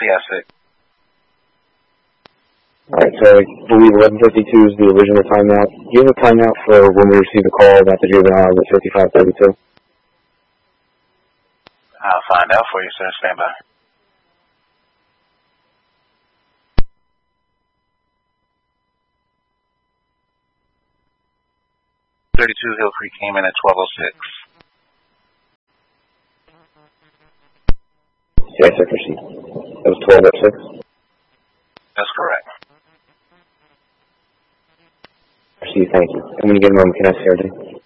Yes, sir. Alright, so I believe 11:52 is the original timeout. Do you have a timeout for when we received a call about the juvenile at 5532? I'll find out for you, sir. Stand by. .32 Hill Creek came in at 12:06. Yes, sir, proceed. That was 12:06? That's correct. Proceed, thank you. And when you get a moment, can I see RJ?